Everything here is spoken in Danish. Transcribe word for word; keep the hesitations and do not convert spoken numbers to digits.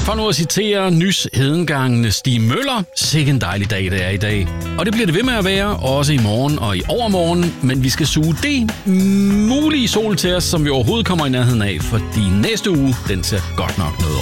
For nu at citere nys hedengangende Stig Møller, sikke en dejlig dag det er i dag. Og det bliver det ved med at være, også i morgen og i overmorgen, men vi skal suge det mulige sol til os, som vi overhovedet kommer i nærheden af, fordi næste uge, den ser godt nok noget